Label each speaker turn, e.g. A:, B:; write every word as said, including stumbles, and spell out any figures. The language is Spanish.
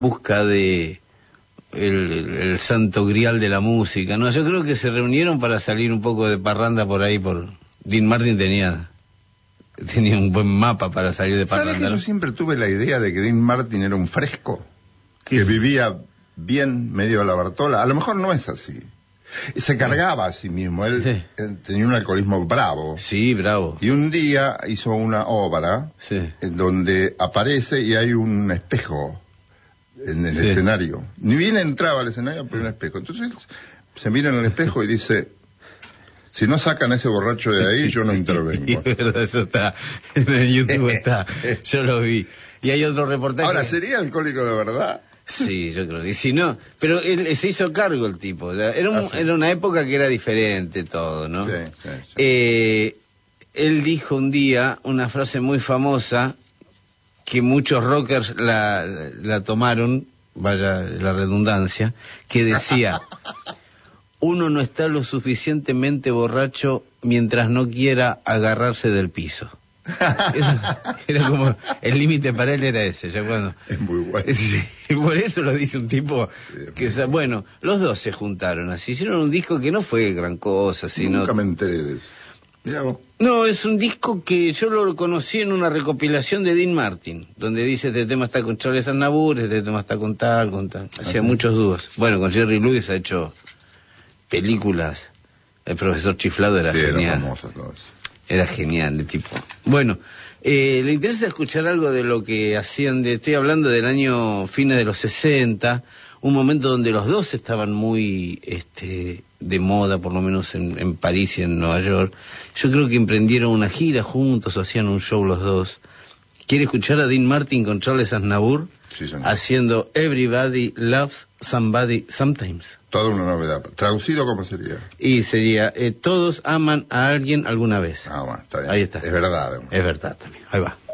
A: busca de el, el, el santo grial de la música, ¿no? Yo creo que se reunieron para salir un poco de parranda por ahí, por... Dean Martin tenía tenía un buen mapa para salir de parranda.
B: ¿Sabes que
A: ¿no?
B: yo siempre tuve la idea de que Dean Martin era un fresco?
A: ¿Qué?
B: Que vivía bien medio a la Bartola. A lo mejor no es así. Se cargaba a sí mismo. Él
A: Sí.
B: eh, tenía un alcoholismo bravo.
A: Sí, bravo.
B: Y un día hizo una obra
A: Sí.
B: en donde aparece y hay un espejo en el
A: Sí.
B: escenario. Ni bien entraba al escenario, pero un espejo. Entonces se mira en el espejo y dice: si no sacan a ese borracho de ahí, yo no intervengo.
A: Y es verdad, eso está en YouTube, está. Yo lo vi. Y hay otro reportaje.
B: Ahora, ¿sería alcohólico de verdad?
A: Sí, yo creo que si no, pero él se hizo cargo el tipo. Era, un,
B: Ah, sí.
A: era una época que era diferente todo, ¿no?
B: Sí, sí, sí.
A: Eh, él dijo un día una frase muy famosa que muchos rockers la, la tomaron, vaya la redundancia, que decía: uno no está lo suficientemente borracho mientras no quiera agarrarse del piso. Eso, era como, el límite para él era ese, ya cuando...
B: Es muy bueno.
A: Sí, por eso lo dice un tipo
B: Sí,
A: que, o sea, bueno, los dos se juntaron así, hicieron un disco que no fue gran cosa, sino...
B: Nunca me enteré de eso. Mirá vos.
A: No, es un disco que yo lo conocí en una recopilación de Dean Martin, donde dice: este tema está con Charles Aznavour, este tema está con tal, con tal. Hacía
B: ¿sí?
A: muchos dúos. Bueno, con Jerry Lewis ha hecho películas. El profesor Chiflado era
B: Sí, era
A: genial.
B: famoso todo eso.
A: Era genial, de tipo. Bueno, eh, ¿le interesa escuchar algo de lo que hacían? De, estoy hablando del año fines de los sesenta, un momento donde los dos estaban muy este, de moda, por lo menos en, en París y en Nueva York. Yo creo que emprendieron una gira juntos, o hacían un show los dos. ¿Quiere escuchar a Dean Martin con Charles Aznavour?
B: Sí, señor.
A: Haciendo Everybody Loves Somebody Sometimes.
B: Toda una novedad. ¿Traducido cómo sería?
A: Y sería, eh, todos aman a alguien alguna vez.
B: Ah, bueno, está bien.
A: Ahí está.
B: Es verdad. además.
A: Es verdad también. Ahí va.